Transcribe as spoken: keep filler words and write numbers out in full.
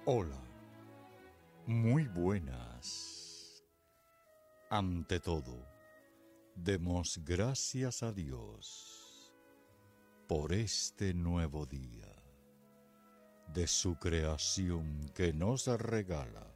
Hola, muy buenas. Ante todo, demos gracias a Dios por este nuevo día de su creación que nos regala